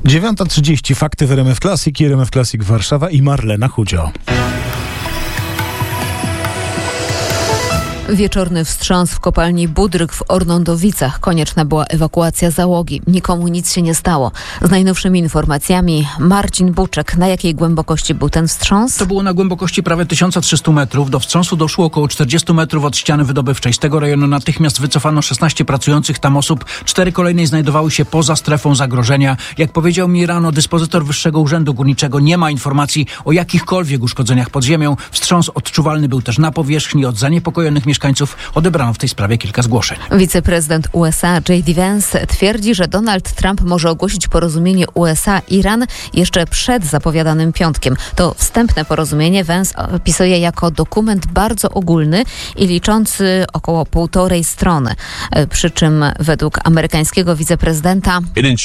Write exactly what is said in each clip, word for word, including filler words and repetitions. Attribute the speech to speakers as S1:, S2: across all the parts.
S1: dziewiąta trzydzieści. Fakty w R M F Classic i R M F Classic Warszawa i Marlena Chudzio.
S2: Wieczorny wstrząs w kopalni Budryk w Ornądowicach. Konieczna była ewakuacja załogi. Nikomu nic się nie stało. Z najnowszymi informacjami Marcin Buczek. Na jakiej głębokości był ten wstrząs?
S3: To było na głębokości prawie tysiąc trzysta metrów. Do wstrząsu doszło około czterdzieści metrów od ściany wydobywczej. Z tego rejonu natychmiast wycofano szesnaście pracujących tam osób. Cztery kolejne znajdowały się poza strefą zagrożenia. Jak powiedział mi rano dyspozytor Wyższego Urzędu Górniczego, nie ma informacji o jakichkolwiek uszkodzeniach pod ziemią. Wstrząs odczuwalny był też na powierzchni. Od zaniepokojonych mieszkańców odebrano w tej sprawie kilka zgłoszeń.
S2: Wiceprezydent U S A J D Vance twierdzi, że Donald Trump może ogłosić porozumienie U S A-Iran jeszcze przed zapowiadanym piątkiem. To wstępne porozumienie Vance opisuje jako dokument bardzo ogólny i liczący około półtorej strony. Przy czym według amerykańskiego wiceprezydenta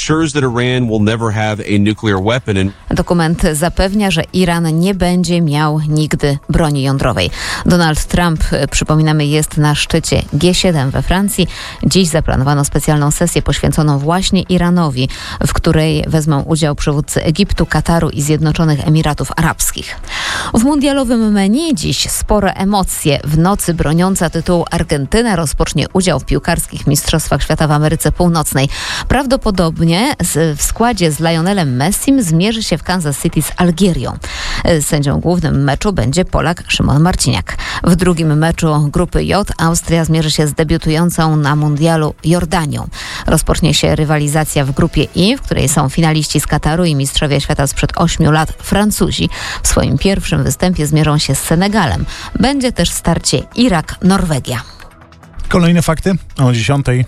S2: dokument zapewnia, że Iran nie będzie miał nigdy broni jądrowej. Donald Trump, przypominamy, jest na szczycie G siedem we Francji. Dziś zaplanowano specjalną sesję poświęconą właśnie Iranowi, w której wezmą udział przywódcy Egiptu, Kataru i Zjednoczonych Emiratów Arabskich. W mundialowym menu dziś spore emocje. W nocy broniąca tytułu Argentyna rozpocznie udział w piłkarskich mistrzostwach świata w Ameryce Północnej. Prawdopodobnie z, w składzie z Lionelem Messim zmierzy się w Kansas City z Algierią. Sędzią głównym meczu będzie Polak Szymon Marciniak. W drugim meczu grupy J Austria zmierzy się z debiutującą na mundialu Jordanią. Rozpocznie się rywalizacja w grupie I, w której są finaliści z Kataru i mistrzowie świata sprzed ośmiu lat Francuzi. W swoim pierwszym występie zmierzą się z Senegalem. Będzie też starcie Irak-Norwegia.
S1: Kolejne fakty o dziesiątej.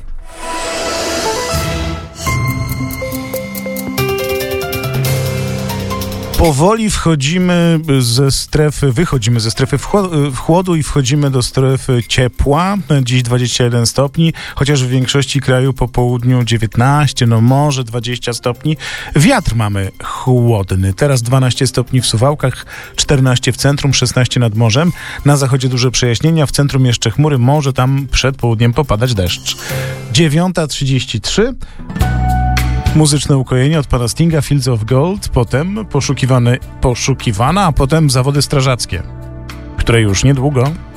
S1: Powoli wchodzimy ze strefy, wychodzimy ze strefy chłodu i wchodzimy do strefy ciepła. Dziś dwadzieścia jeden stopni, chociaż w większości kraju po południu dziewiętnaście, no może dwadzieścia stopni. Wiatr mamy chłodny. Teraz dwanaście stopni w Suwałkach, czternaście w centrum, szesnaście nad morzem. Na zachodzie duże przejaśnienia, w centrum jeszcze chmury, może tam przed południem popadać deszcz. dziewiąta trzydzieści trzy. Muzyczne ukojenie od pana Stinga, Fields of Gold, potem poszukiwane, poszukiwana, a potem zawody strażackie, które już niedługo.